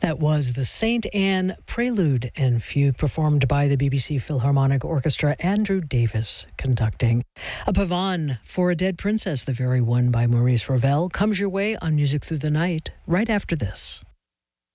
That was the St. Anne Prelude and Fugue, performed by the BBC Philharmonic Orchestra, Andrew Davis conducting. A pavane for a Dead Princess, the very one by Maurice Ravel, comes your way on Music Through the Night right after this.